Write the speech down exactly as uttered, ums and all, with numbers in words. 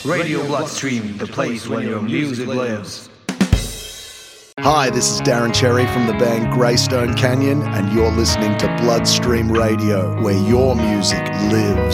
Radio Bloodstream, the place where your music lives. Hi, this is Darren Cherry from the band Greystone Canyon, and you're listening to Bloodstream Radio, where your music lives.